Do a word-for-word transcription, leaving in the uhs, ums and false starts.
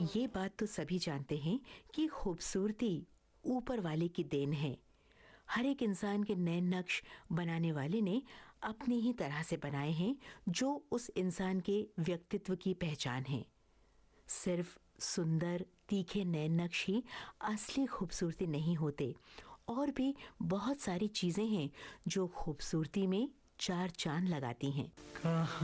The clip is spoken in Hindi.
ये बात तो सभी जानते हैं कि खूबसूरती ऊपर वाले की देन है। हर एक इंसान के नए नक्श बनाने वाले ने अपनी ही तरह से बनाए हैं, जो उस इंसान के व्यक्तित्व की पहचान है। सिर्फ सुंदर तीखे नए नक्श ही असली खूबसूरती नहीं होते, और भी बहुत सारी चीजें हैं जो खूबसूरती में चार चांद लगाती हैं।